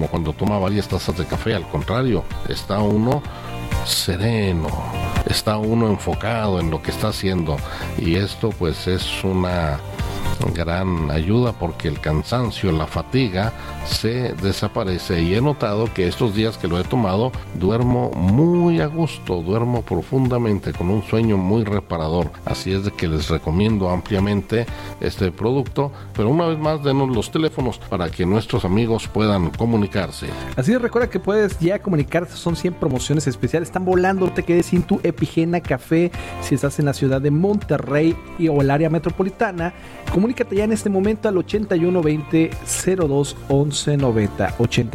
como cuando toma varias tazas de café. Al contrario, está uno sereno, está uno enfocado en lo que está haciendo, y esto pues es una gran ayuda porque el cansancio, la fatiga se desaparece, y he notado que estos días que lo he tomado duermo muy a gusto, duermo profundamente con un sueño muy reparador. Así es de que les recomiendo ampliamente este producto, pero una vez más denos los teléfonos para que nuestros amigos puedan comunicarse. Así es, recuerda que puedes ya comunicarte, son 100 promociones especiales, están volando, no te quedes sin tu Epigena Café si estás en la ciudad de Monterrey o el área metropolitana. Comunícate ya en este momento al 8120-021190,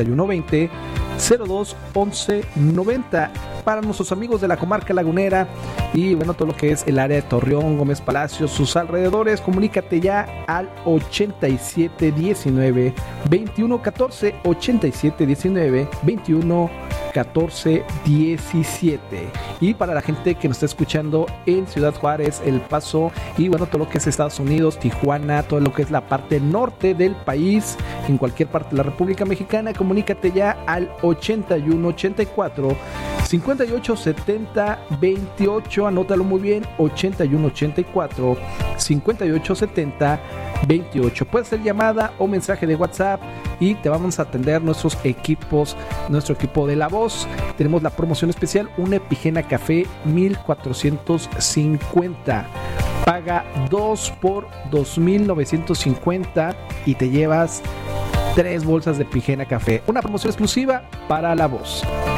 8120-021190 para nuestros amigos de la comarca lagunera y bueno, todo lo que es el área de Torreón, Gómez Palacios, sus alrededores. Comunícate ya al 8719-2114, 8719-2114-17. Y para la gente que nos está escuchando en Ciudad Juárez, El Paso y bueno, todo lo que es Estados Unidos, Tijuana, todo lo que es la parte norte del país, en cualquier parte de la República Mexicana, comunícate ya al 8184 587028, anótalo muy bien, 8184 587028. Puede ser llamada o mensaje de WhatsApp y te vamos a atender nuestro equipo de La Voz. Tenemos la promoción especial, una Epigena Café 1450. Paga 2 por 2,950 y te llevas 3 bolsas de Epigena Café. Una promoción exclusiva para La Voz.